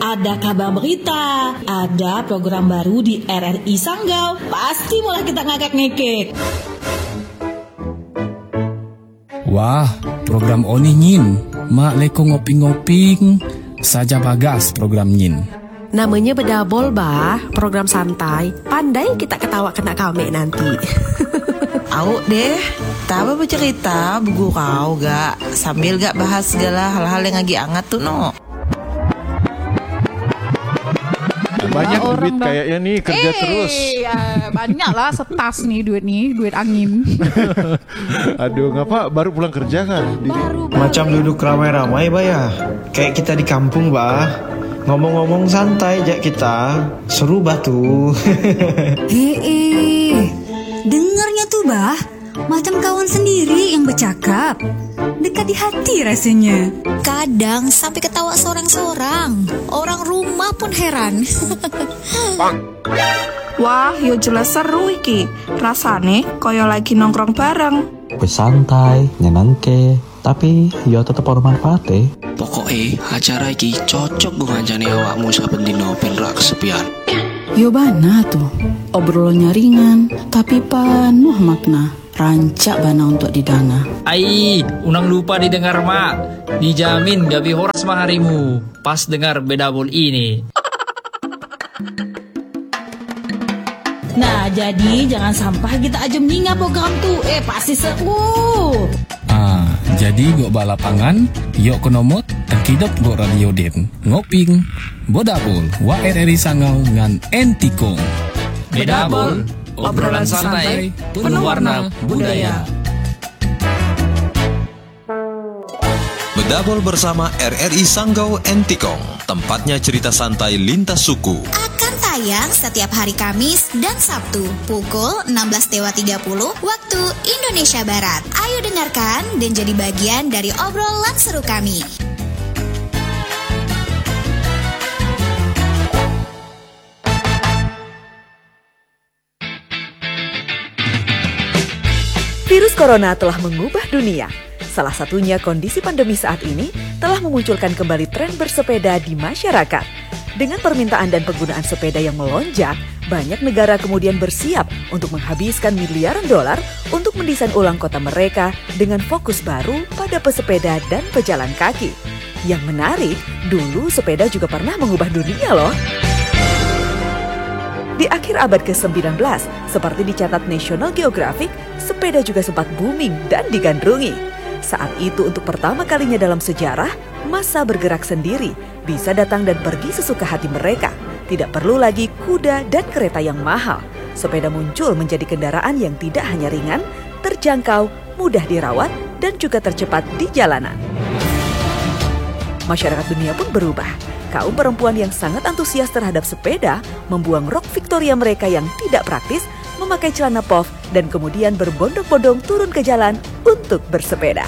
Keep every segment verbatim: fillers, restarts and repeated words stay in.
ada kabar berita, ada program baru di R R I Sanggau. Pasti mulai kita ngakak-ngekek. Wah, program oni nyin. Mak leko ngoping-ngoping. Saja bagas program nyin. Namanya bedabol bah, program santai. Pandai kita ketawa kena kame nanti. Au deh, taba bercerita begurau gak, sambil gak bahas segala hal-hal yang lagi hangat tuh no. Banyak duit kayaknya nih kerja eh, terus. Ya, banyak lah setas nih duit nih, duit angin. Aduh, ngapa baru pulang kerja kan? Baru, baru. Macam duduk ramai-ramai bah ya. Kayak kita di kampung bah. Ngomong-ngomong santai aja kita. Seru bah tuh. Eh, eh. Dengarnya tuh bah, macam kawan sendiri yang bercakap. Dekat di hati rasanya. Kadang sampai ketawa sorang-sorang. Orang rumah pun heran. Wah, yo jelas seru iki. Rasane koyo lagi nongkrong bareng. Wis santai, nyenengke, tapi yo tetep ono manfaate. Pokoke acara iki cocok gue ngancani awakmu saben dino ben ra kesepian. Yo bana tuh, obrolannya ringan, tapi penuh makna. Rancak bana untuk didana. Ai, unang lupa didengar mak. Dijamin gak bihoras maharimu pas dengar bedabol ini. Nah, jadi jangan sampai kita aja meninggal program tuh. Eh, pasti seru. Ah, jadi gua balapangan, yuk konomot, terkidot gua radio den, ngoping, bodabol, wa R R I Sanggau ngan entikong. Bedabol, obrolan santai, penuh warna budaya. Bedabol bersama R R I Sanggau Entikong, tempatnya cerita santai lintas suku. Akan tayang setiap hari Kamis dan Sabtu pukul enam belas tiga puluh waktu Indonesia Barat. Ayo dengarkan dan jadi bagian dari obrolan seru kami. Virus corona telah mengubah dunia. Salah satunya kondisi pandemi saat ini telah memunculkan kembali tren bersepeda di masyarakat. Dengan permintaan dan penggunaan sepeda yang melonjak, banyak negara kemudian bersiap untuk menghabiskan miliaran dolar untuk mendesain ulang kota mereka dengan fokus baru pada pesepeda dan pejalan kaki. Yang menarik, dulu sepeda juga pernah mengubah dunia loh. Di akhir abad ke sembilan belas, seperti dicatat National Geographic, sepeda juga sempat booming dan digandrungi. Saat itu untuk pertama kalinya dalam sejarah, massa bergerak sendiri, bisa datang dan pergi sesuka hati mereka. Tidak perlu lagi kuda dan kereta yang mahal. Sepeda muncul menjadi kendaraan yang tidak hanya ringan, terjangkau, mudah dirawat, dan juga tercepat di jalanan. Masyarakat dunia pun berubah. Kaum perempuan yang sangat antusias terhadap sepeda membuang rok Victoria mereka yang tidak praktis, memakai celana puff, dan kemudian berbondong-bondong turun ke jalan untuk bersepeda.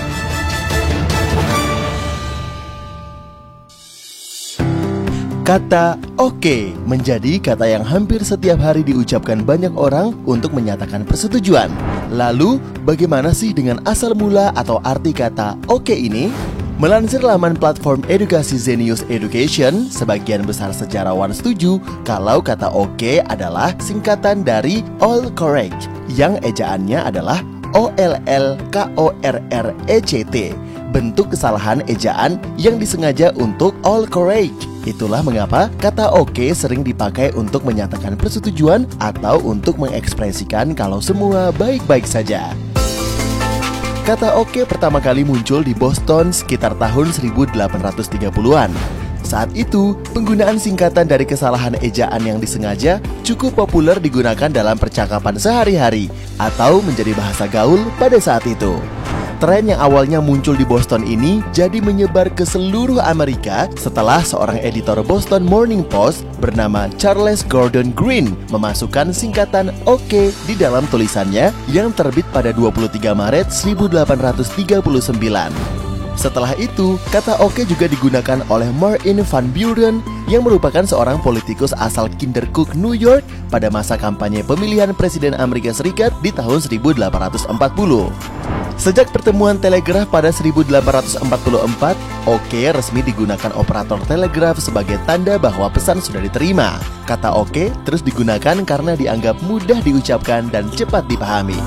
Kata oke menjadi kata yang hampir setiap hari diucapkan banyak orang untuk menyatakan persetujuan. Lalu, bagaimana sih dengan asal mula atau arti kata oke ini? Melansir laman platform edukasi Zenius Education, sebagian besar sejarawan setuju kalau kata oke adalah singkatan dari all correct, yang ejaannya adalah O L L K O R R E C T, bentuk kesalahan ejaan yang disengaja untuk all correct. Itulah mengapa kata oke sering dipakai untuk menyatakan persetujuan atau untuk mengekspresikan kalau semua baik-baik saja. Kata oke pertama kali muncul di Boston sekitar tahun seribu delapan ratus tiga puluhan. Saat itu, penggunaan singkatan dari kesalahan ejaan yang disengaja cukup populer digunakan dalam percakapan sehari-hari atau menjadi bahasa gaul pada saat itu. Tren yang awalnya muncul di Boston ini jadi menyebar ke seluruh Amerika setelah seorang editor Boston Morning Post bernama Charles Gordon Green memasukkan singkatan oke di dalam tulisannya yang terbit pada dua puluh tiga Maret seribu delapan ratus tiga puluh sembilan. Setelah itu, kata oke juga digunakan oleh Martin Van Buren yang merupakan seorang politikus asal Kinderhook, New York pada masa kampanye pemilihan Presiden Amerika Serikat di tahun seribu delapan ratus empat puluh. Sejak pertemuan telegraf pada seribu delapan ratus empat puluh empat, oke resmi digunakan operator telegraf sebagai tanda bahwa pesan sudah diterima. Kata oke terus digunakan karena dianggap mudah diucapkan dan cepat dipahami.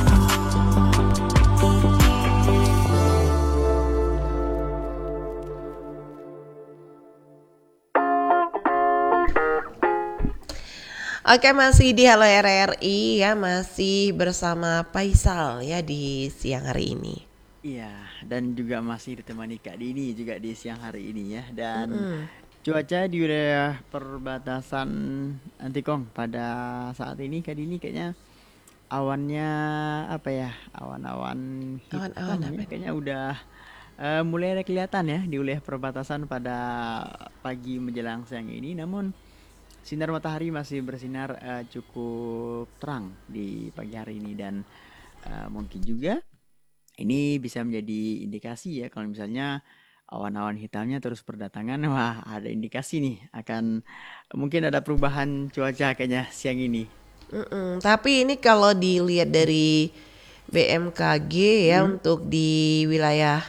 Oke, masih di Halo R R I ya, masih bersama Faisal ya di siang hari ini. Iya, dan juga masih ditemani Kak Dini juga di siang hari ini ya. Dan Mm-mm. cuaca di wilayah perbatasan Antikong pada saat ini Kak Dini kayaknya awannya apa ya? Awan-awan hitam Awan-awan ya, apa? kayaknya udah eh, mulai ada kelihatan ya di wilayah perbatasan pada pagi menjelang siang ini. Namun sinar matahari masih bersinar eh, cukup terang di pagi hari ini dan eh, mungkin juga ini bisa menjadi indikasi ya kalau misalnya awan-awan hitamnya terus berdatangan, wah ada indikasi nih akan mungkin ada perubahan cuaca kayaknya siang ini. Mm-mm. Tapi ini kalau dilihat dari B M K G ya, Hmm. untuk di wilayah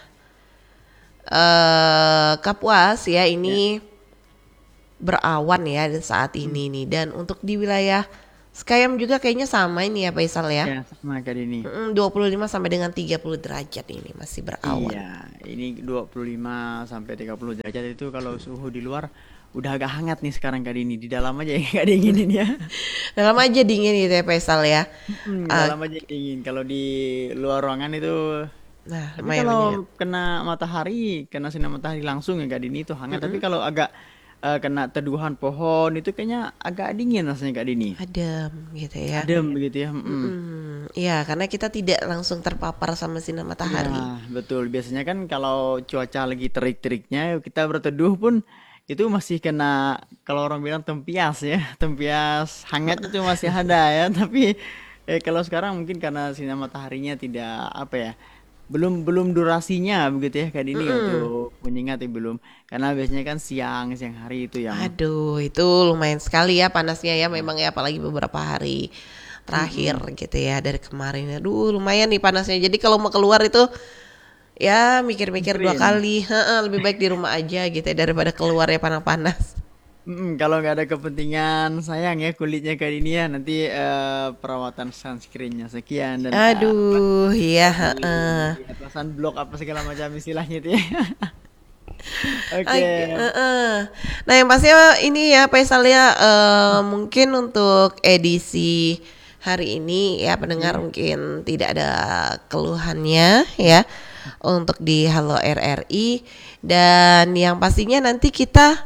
eh Kapuas ya ini berawan ya saat ini nih, dan untuk di wilayah Sekayam juga kayaknya sama ini ya Faisal ya. Ya, sama Kak Dini. Mm, dua puluh lima sampai dengan tiga puluh derajat ini masih berawan. Iya, ini dua puluh lima sampai tiga puluh derajat itu kalau suhu di luar udah agak hangat nih sekarang Kak Dini. Di dalam aja ya nggak dinginin ya. Dalam aja dingin gitu ya Faisal ya. Hmm, Ah, dalam aja dingin. Kalau di luar ruangan itu Nah, tapi lumayan kalau menyengat. kena matahari, kena sinar matahari langsung ya Kak Dini itu hangat. Mm-mm. Tapi kalau agak eh, kena teduhan pohon itu kayaknya agak dingin rasanya Kak Dini. Adem gitu ya. Adem begitu ya. mm. Mm-mm. Iya, karena kita tidak langsung terpapar sama sinar matahari. Nah, betul. Biasanya kan kalau cuaca lagi terik-teriknya kita berteduh pun itu masih kena, kalau orang bilang tempias ya. Tempias hangat itu masih ada ya. Tapi eh, kalau sekarang mungkin karena sinar mataharinya tidak apa ya, belum belum durasinya begitu ya Kak Dini Mm-mm. untuk menyengat ya belum. Karena biasanya kan siang siang hari itu yang Aduh, itu lumayan sekali ya panasnya ya memang ya, apalagi beberapa hari terakhir gitu ya dari kemarin. Aduh, lumayan nih panasnya. Jadi kalau mau keluar itu ya mikir-mikir dua Sprint. kali. Heeh, lebih baik di rumah aja gitu ya daripada keluar ya panas-panas. Mm, kalau nggak ada kepentingan sayang ya kulitnya Kak Dini ya, nanti eh, perawatan sunscreennya sekian dan eh, Aduh, iya, heeh. apa, sunblock apa segala macam istilahnya itu ya. Oke. Oke, heeh. Nah yang pastinya ini ya Faisal ya, eh, mungkin untuk edisi hari ini ya pendengar mungkin tidak ada keluhannya ya untuk di Halo R R I, dan yang pastinya nanti kita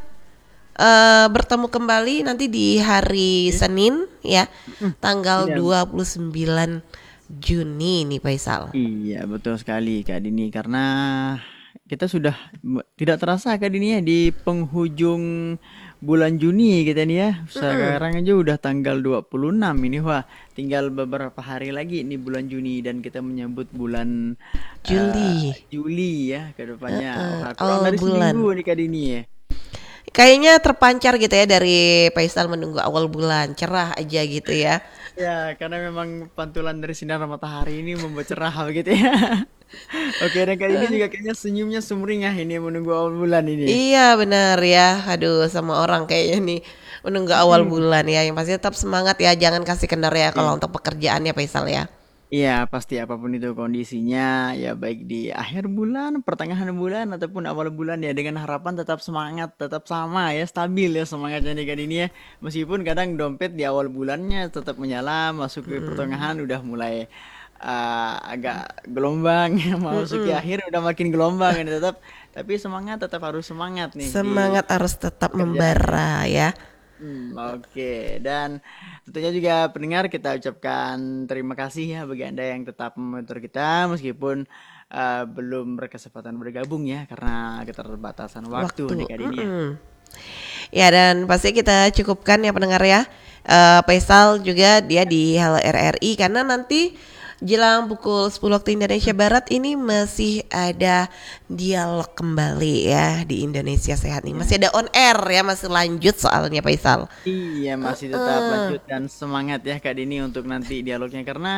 eh, bertemu kembali nanti di hari Senin ya tanggal Iya. dua puluh sembilan Juni nih Faisal. Iya betul sekali Kak Dini, karena kita sudah m- tidak terasa Kak Dini ya di penghujung bulan Juni kita nih ya. Sekarang aja udah tanggal dua puluh enam ini, wah tinggal beberapa hari lagi nih bulan Juni dan kita menyambut bulan Juli. eh, Juli ya ke depannya. Heeh, Wah, kurang awal dari bulan. seminggu nih Kak Dini ya. Kayaknya terpancar gitu ya dari Faisal menunggu awal bulan, cerah aja gitu ya. Ya, karena memang pantulan dari sinar matahari ini membuat cerah begitu ya. Oke, dan kali ini juga kayaknya senyumnya sumringah ini menunggu awal bulan ini. Iya benar ya. Aduh, sama orang kayaknya nih menunggu awal Hmm. bulan ya. Yang pasti tetap semangat ya, jangan kasih kendor ya kalau Iya. untuk pekerjaannya Faisal ya. Iya, pasti apapun itu kondisinya, ya baik di akhir bulan, pertengahan bulan, ataupun awal bulan ya, dengan harapan tetap semangat, tetap sama ya, stabil ya semangatnya nih Kak Dini ya. Meskipun kadang dompet di awal bulannya tetap menyala, masuk ke pertengahan udah mulai uh, agak gelombang, masuk ke Mm-mm. akhir udah makin gelombang ya, tetap. Tapi semangat tetap harus semangat nih di Semangat harus tetap pekerjaan. membara ya. Hmm, oke, dan tentunya juga pendengar kita ucapkan terima kasih ya bagi Anda yang tetap memonitor kita meskipun eh, belum berkesempatan bergabung ya karena keterbatasan waktu, nih Kak Dini ya. Mm-mm. Ya, dan pasti kita cukupkan ya pendengar ya. Eh, Faisal juga dia di Halo R R I karena nanti jelang pukul sepuluh waktu Indonesia Barat ini masih ada dialog kembali ya di Indonesia Sehat nih. Masih ada on air ya, masih lanjut soalnya Faisal. Iya, masih tetap Uh-uh. lanjut dan semangat ya Kak Dini untuk nanti dialognya, karena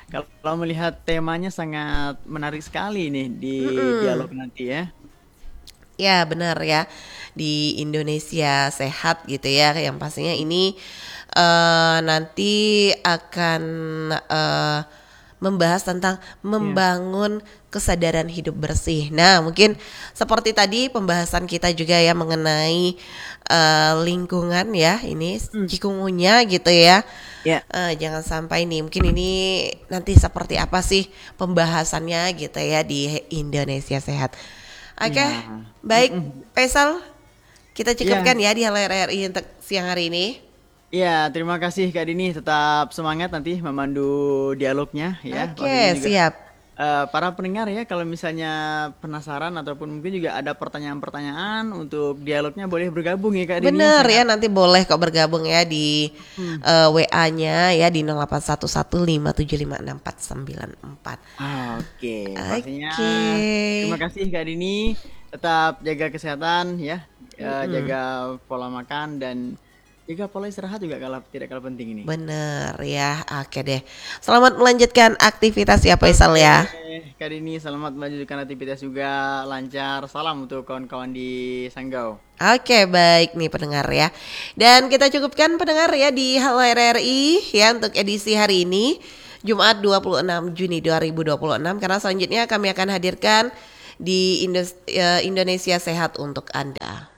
Kalau melihat temanya sangat menarik sekali nih di Mm-mm. dialog nanti ya. Ya benar ya, di Indonesia Sehat gitu ya, yang pastinya ini eh, nanti akan eh, membahas tentang membangun kesadaran hidup bersih. Nah mungkin seperti tadi pembahasan kita juga ya mengenai eh, lingkungan ya, ini cikungunya gitu ya. Ya. Eh, jangan sampai nih, mungkin ini nanti seperti apa sih pembahasannya gitu ya di Indonesia Sehat. Oke, Ya. baik Faisal, kita Ya. cukupkan ya di Halo R R I untuk siang hari ini. Ya, terima kasih Kak Dini, tetap semangat nanti memandu dialognya ya. Oke, Pastinya juga, siap. eh, para pendengar ya, kalau misalnya penasaran ataupun mungkin juga ada pertanyaan-pertanyaan untuk dialognya boleh bergabung ya Kak Dini. Bener ya, Sangat- nanti boleh kok bergabung ya di Hmm. eh, W A-nya ya di nol delapan satu satu lima tujuh lima enam empat sembilan empat. Ah, Oke, pastinya Oke. terima kasih Kak Dini. Tetap jaga kesehatan ya, eh, Mm-mm. jaga pola makan dan jaga pola istirahat juga kalau tidak kalah penting ini. Bener ya, oke deh. Selamat melanjutkan aktivitas ya Faisal ya. Oke, Kak Dini selamat melanjutkan aktivitas juga lancar. Salam untuk kawan-kawan di Sanggau. Oke baik nih pendengar ya. Dan kita cukupkan pendengar ya di Halo R R I ya untuk edisi hari ini Jumat dua puluh enam Juni dua ribu dua puluh enam. Karena selanjutnya kami akan hadirkan di Indo- eh, Indonesia Sehat untuk Anda.